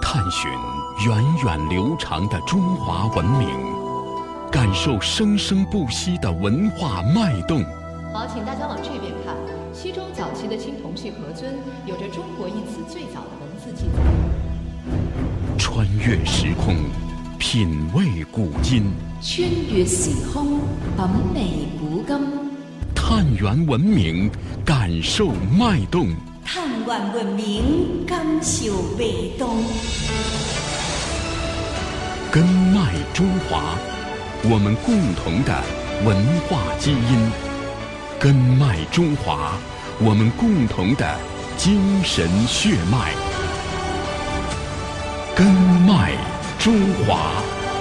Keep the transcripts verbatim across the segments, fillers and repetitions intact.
探寻源远流长的中华文明，感受生生不息的文化脉动。 好，请大家往这边看。西周早期的青铜器盒尊有着中国一词最早的文字记载。 穿越时空，品味古今。 穿越时空，品味古今。 探源文明，感受脉动。 探源文明，感受脉动。 根脉中华，我们共同的文化基因。根脉中华，我们共同的精神血脉。根脉中华。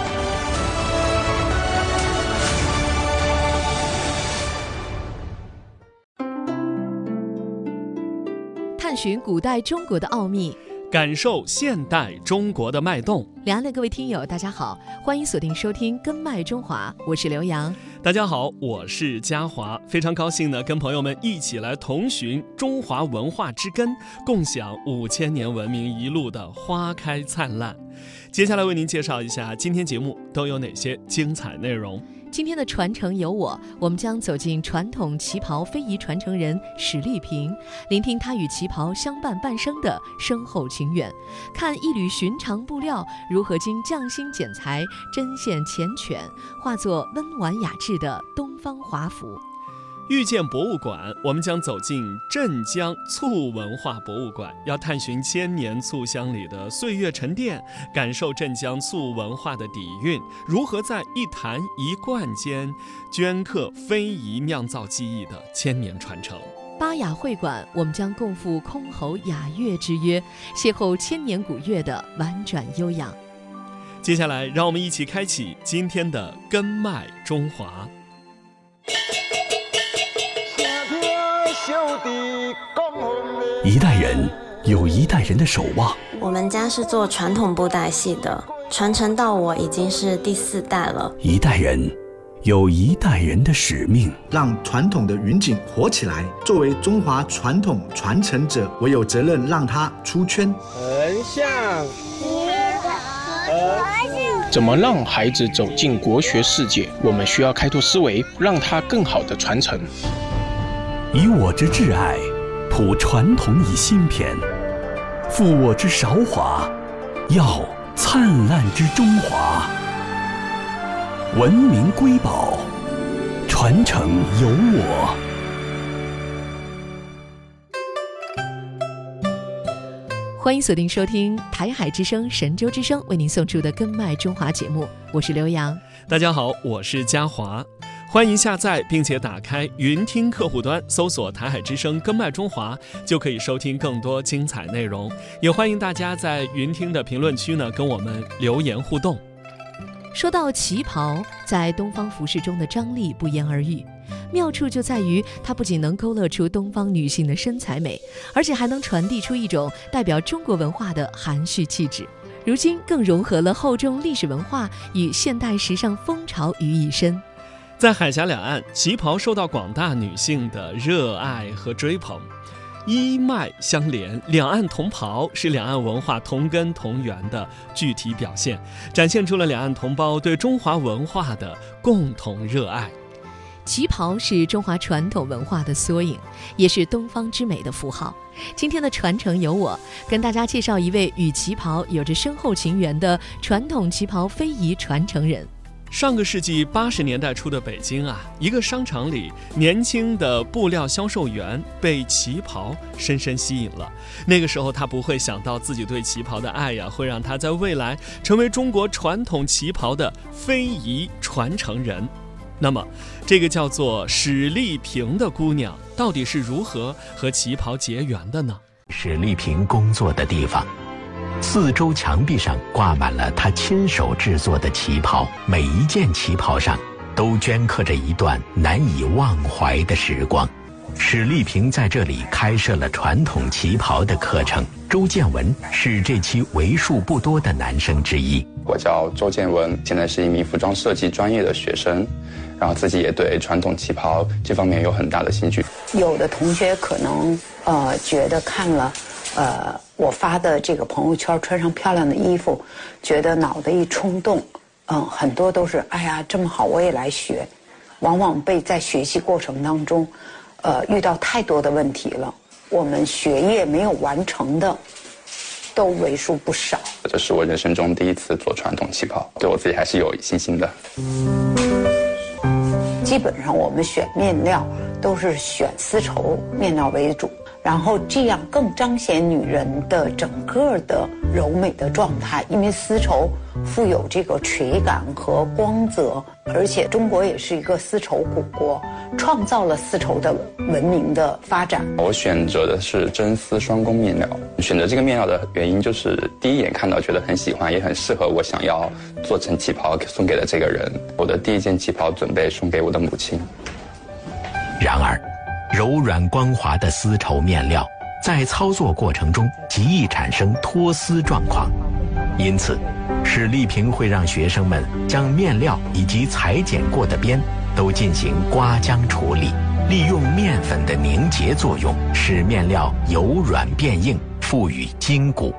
探寻古代中国的奥秘， 感受现代中国的脉动。 两岸的各位听友大家好，欢迎锁定收听根脉中华，我是刘洋。 大家好，我是嘉华，非常高兴呢，跟朋友们一起来同寻中华文化之根，共享五千年文明一路的花开灿烂。接下来为您介绍一下今天节目都有哪些精彩内容。 今天的传承有我，我们将走进传统旗袍非遗传承人史丽萍，聆听她与旗袍相伴半生的深厚情缘，看一缕寻常布料如何经匠心剪裁、针线缱绻，化作温婉雅致的东方华服。 遇见博物馆，我们将走进镇江醋文化博物馆，要探寻千年醋香里的岁月沉淀，感受镇江醋文化的底蕴，如何在一坛一罐间镌刻非遗酿造技艺的千年传承。 巴雅会馆，我们将共赴箜篌雅乐之约，邂逅千年古乐的婉转悠扬。 接下来让我们一起开启今天的根脉中华。 一代人有一代人的守望。 我们家是做传统布袋戏的，传承到我已经是第四代了。 一代人有一代人的使命， 让传统的云锦活起来。作为中华传统传承者，我有责任让它出圈。 横向怎么让孩子走进国学世界？我们需要开拓思维，让它更好的传承。 以我之挚爱，谱传统以新篇；负我之韶华，耀灿烂之中华。文明瑰宝，传承有我。 欢迎锁定收听台海之声、神州之声为您送出的根脉中华节目，我是刘洋。 大家好，我是嘉华。欢迎下载并且打开云听客户端，搜索台海之声根脉中华，就可以收听更多精彩内容。也欢迎大家在云听的评论区呢跟我们留言互动。 说到旗袍，在东方服饰中的张力不言而喻，妙处就在于它不仅能勾勒出东方女性的身材美，而且还能传递出一种代表中国文化的含蓄气质。如今更融合了厚重历史文化与现代时尚风潮于一身。 在海峡两岸，旗袍受到广大女性的热爱和追捧，一脉相连，两岸同袍是两岸文化同根同源的具体表现，展现出了两岸同胞对中华文化的共同热爱。 旗袍是中华传统文化的缩影，也是东方之美的符号。今天的传承有我，跟大家介绍一位与旗袍有着深厚情缘的传统旗袍非遗传承人。 上个世纪八十年代初的北京啊，一个商场里，年轻的布料销售员被旗袍深深吸引了。那个时候他不会想到自己对旗袍的爱呀，会让他在未来成为中国传统旗袍的非遗传承人。那么这个叫做史丽萍的姑娘到底是如何和旗袍结缘的呢？ 史丽萍工作的地方，四周墙壁上挂满了她亲手制作的旗袍，每一件旗袍上都镌刻着一段难以忘怀的时光。史丽萍在这里开设了传统旗袍的课程，周建文是这期为数不多的男生之一。 我叫周建文，现在是一名服装设计专业的学生，然后自己也对传统旗袍这方面有很大的兴趣。 有的同学可能呃觉得看了呃我发的这个朋友圈，穿上漂亮的衣服，觉得脑袋一冲动，嗯，很多都是哎呀这么好，我也来学，往往被在学习过程当中，呃，遇到太多的问题了，我们学业没有完成的，都为数不少。 这是我人生中第一次做传统旗袍，对我自己还是有信心的。 基本上我们选面料都是选丝绸面料为主。然后这样更彰显女人的整个的柔美的状态，因为丝绸富有这个垂感和光泽，而且中国也是一个丝绸古国，创造了丝绸的文明的发展。 我选择的是真丝双工面料，选择这个面料的原因就是第一眼看到觉得很喜欢，也很适合我想要做成旗袍送给的这个人。我的第一件旗袍准备送给我的母亲。 然而柔软光滑的丝绸面料在操作过程中极易产生脱丝状况，因此史丽萍会让学生们将面料以及裁剪过的边都进行刮浆处理，利用面粉的凝结作用，使面料由软变硬，赋予筋骨。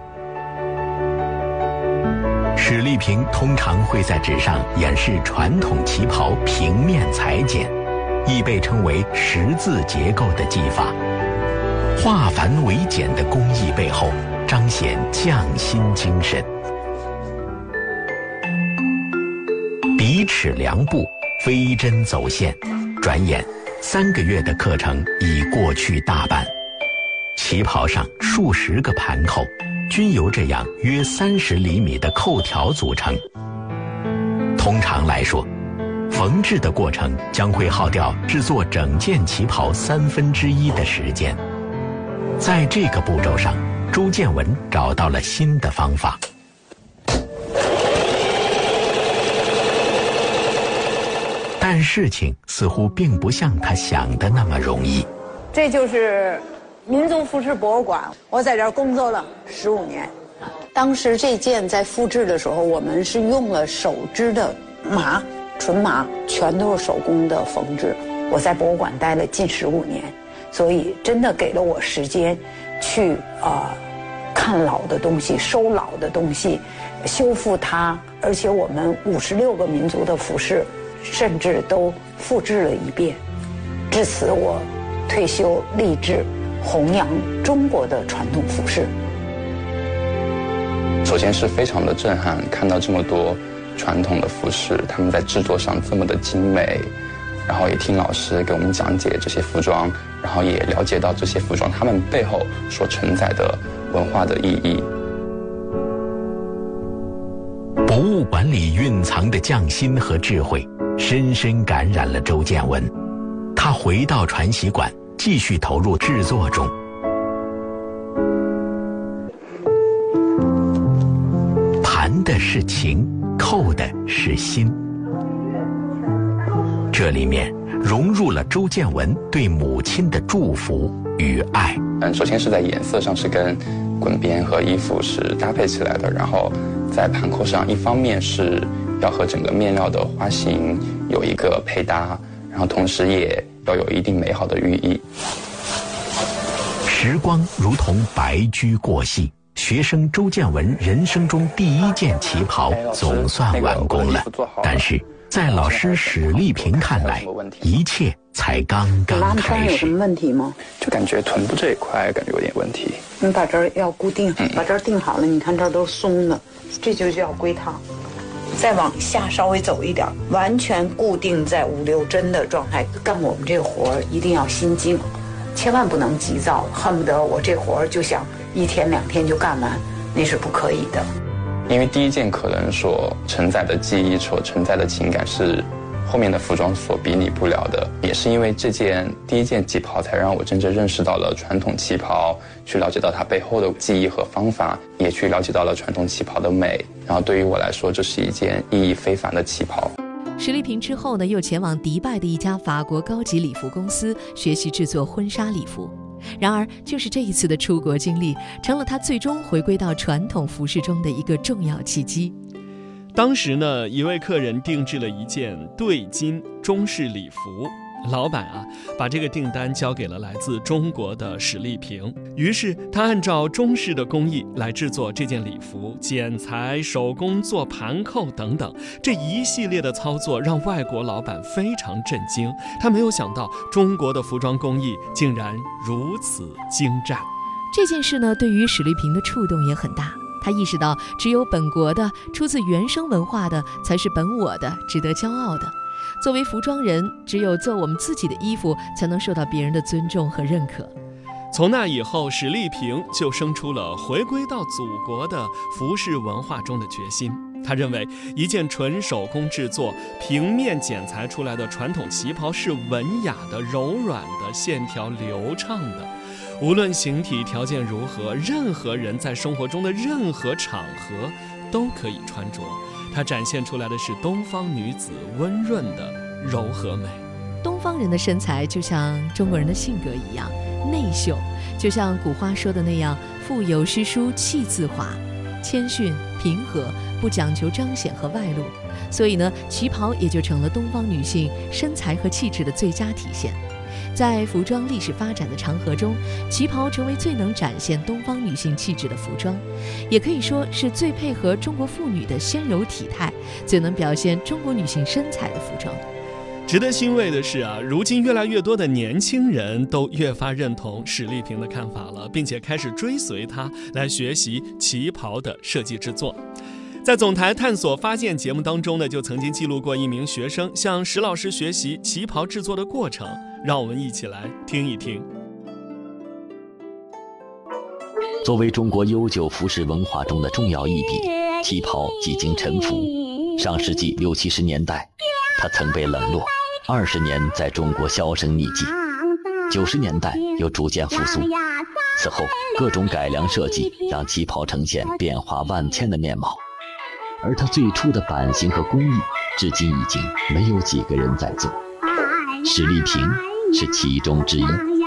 史丽萍通常会在纸上演示传统旗袍平面裁剪，亦被称为十字结构的技法。化繁为简的工艺背后，彰显匠心精神。笔尺量布，飞针走线，转眼三个月的课程已过去大半。旗袍上数十个盘扣，均由这样约三十厘米的扣条组成。通常来说，缝制的过程将会耗掉制作整件旗袍三分之一的时间。在这个步骤上，周建文找到了新的方法。但事情似乎并不像他想的那么容易。 这就是民族服饰博物馆，我在这儿工作了十五年。当时这件在复制的时候，我们是用了手织的麻，纯麻，全都是手工的缝制。我在博物馆待了近十五年，所以真的给了我时间去呃看老的东西，收老的东西，修复它。而且我们五十六个民族的服饰，甚至都复制了一遍。至此，我退休立志弘扬中国的传统服饰。 首先是非常的震撼，看到这么多传统的服饰，他们在制作上这么的精美，然后也听老师给我们讲解这些服装，然后也了解到这些服装他们背后所承载的文化的意义。 博物馆里蕴藏的匠心和智慧，深深感染了周建文。他回到传习馆，继续投入制作中。盘的是情，扣的是心，这里面融入了周建文对母亲的祝福与爱。 嗯，首先是在颜色上是跟滚边和衣服是搭配起来的，然后在盘扣上，一方面是要和整个面料的花型有一个配搭，然后同时也要有一定美好的寓意。 时光如同白驹过隙，学生周建文人生中第一件旗袍总算完工了，但是在老师史丽萍看来，一切才刚刚开始。有什么问题吗？ 就感觉臀部这一块感觉有点问题。 你把这儿要固定，把这儿定好了，你看这儿都是松的，这就叫归烫。再往下稍微走一点，完全固定在五六针的状态。干我们这活儿一定要心静，千万不能急躁，恨不得我这活儿就想一天两天就干完，那是不可以的。 因为第一件可能所承载的记忆、所承载的情感是后面的服装所比拟不了的。也是因为这件第一件旗袍，才让我真正认识到了传统旗袍，去了解到它背后的技艺和方法，也去了解到了传统旗袍的美。然后对于我来说，这是一件意义非凡的旗袍。 史丽萍之后呢，又前往迪拜的一家法国高级礼服公司学习制作婚纱礼服。然而，就是这一次的出国经历，成了她最终回归到传统服饰中的一个重要契机。 当时呢，一位客人定制了一件对襟中式礼服， 老板啊，把这个订单交给了来自中国的史丽萍。于是他按照中式的工艺来制作这件礼服，剪裁、手工做盘扣等等，这一系列的操作让外国老板非常震惊。他没有想到中国的服装工艺竟然如此精湛。 这件事呢，对于史丽萍的触动也很大。他意识到，只有本国的、出自原生文化的，才是本我的、值得骄傲的。作为服装人，只有做我们自己的衣服，才能受到别人的尊重和认可。 从那以后，史丽萍就生出了回归到祖国的服饰文化中的决心。他认为，一件纯手工制作、平面剪裁出来的传统旗袍是文雅的、柔软的、线条流畅的。无论形体条件如何，任何人在生活中的任何场合都可以穿着。它展现出来的是东方女子温润的柔和美。 东方人的身材就像中国人的性格一样内秀，就像古话说的那样，腹有诗书气自华，谦逊平和，不讲求彰显和外露。所以呢，旗袍也就成了东方女性身材和气质的最佳体现。在服装历史发展的长河中，旗袍成为最能展现东方女性气质的服装，也可以说是最配合中国妇女的纤柔体态、最能表现中国女性身材的服装。 值得欣慰的是啊，如今越来越多的年轻人都越发认同史丽萍的看法了，并且开始追随她来学习旗袍的设计制作。在总台探索发现节目当中呢，就曾经记录过一名学生向史老师学习旗袍制作的过程，让我们一起来听一听。 作为中国悠久服饰文化中的重要一笔，旗袍几经沉浮。上世纪六七十年代，它曾被冷落，二十年在中国销声匿迹。九十年代又逐渐复苏，此后各种改良设计让旗袍呈现变化万千的面貌。而它最初的版型和工艺，至今已经没有几个人在做，史丽萍是其中之一。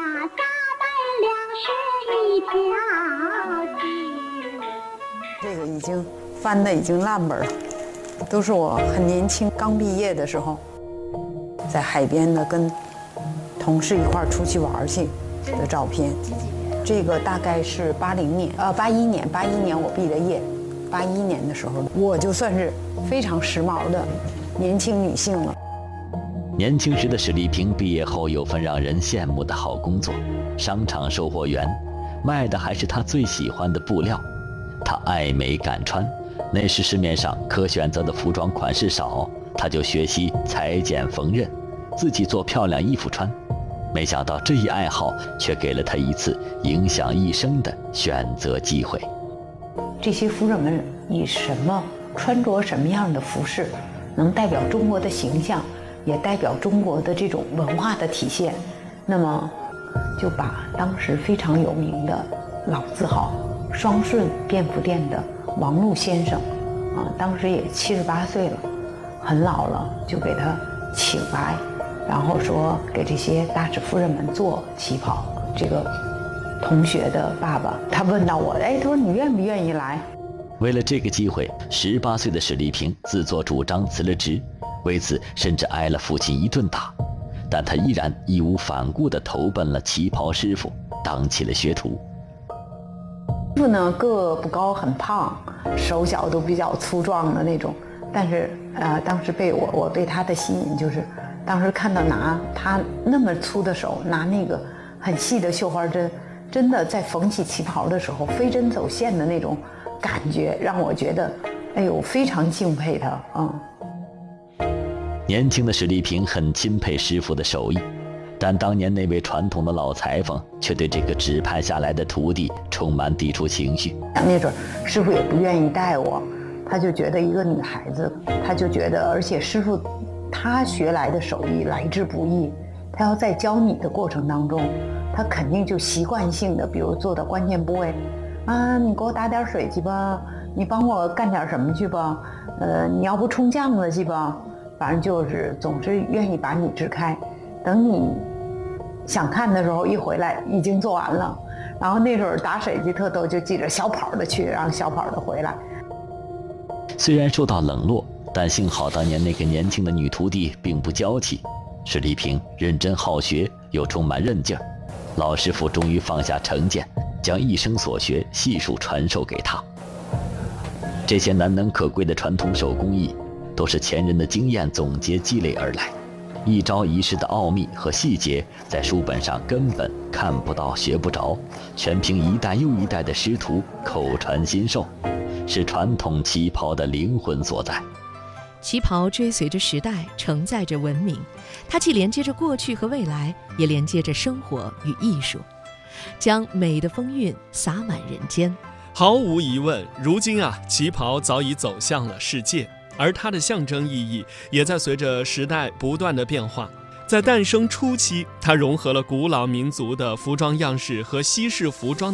这个已经翻的已经烂本了，都是我很年轻刚毕业的时候，在海边呢跟同事一块儿出去玩去的照片。这个大概是八零年，呃，八一年，八一年我毕的业。八一年的时候，我就算是非常时髦的年轻女性了。 年轻时的史丽萍毕业后有份让人羡慕的好工作，商场售货员，卖的还是她最喜欢的布料。她爱美敢穿，那时市面上可选择的服装款式少，她就学习裁剪缝纫，自己做漂亮衣服穿。没想到这一爱好却给了她一次影响一生的选择机会。 这些夫人们以什么穿着什么样的服饰，能代表中国的形象，也代表中国的这种文化的体现。那么，就把当时非常有名的老字号双顺便服店的王禄先生，啊，当时也七十八岁了，很老了，就给他请来，然后说给这些大使夫人们做旗袍。这个同学的爸爸，他问到我，哎，他说你愿不愿意来？ 为了这个机会，十八岁的史丽萍自作主张辞了职，为此甚至挨了父亲一顿打，但他依然义无反顾地投奔了旗袍师傅，当起了学徒。 师傅呢，个不高，很胖，手脚都比较粗壮的那种，但是呃，当时被我我被他的吸引，就是当时看到拿他那么粗的手，拿那个很细的绣花针，真的在缝起旗袍的时候飞针走线的那种感觉，让我觉得，哎呦，非常敬佩他。嗯。 年轻的史丽萍很钦佩师傅的手艺，但当年那位传统的老裁缝却对这个指派下来的徒弟充满抵触情绪。 那阵师傅也不愿意带我，他就觉得一个女孩子，他就觉得，而且师傅他学来的手艺来之不易，他要在教你的过程当中，他肯定就习惯性的，比如做到关键部位，啊，你给我打点水去吧，你帮我干点什么去吧，呃，你要不冲酱子去吧，反正就是总是愿意把你支开，等你想看的时候一回来已经做完了，然后那时候打水去特逗，就记着小跑的去，然后小跑的回来。 虽然受到冷落，但幸好当年那个年轻的女徒弟并不娇气， 史丽萍认真好学又充满韧劲儿，老师傅终于放下成见，将一生所学悉数传授给他。这些难能可贵的传统手工艺，都是前人的经验总结积累而来，一招一式的奥秘和细节，在书本上根本看不到学不着，全凭一代又一代的师徒口传心授，是传统旗袍的灵魂所在。 旗袍追随着时代，承载着文明，它既连接着过去和未来，也连接着生活与艺术，将美的风韵洒满人间。 毫无疑问，如今啊，旗袍早已走向了世界，而它的象征意义也在随着时代不断的变化。在诞生初期，它融合了古老民族的服装样式和西式服装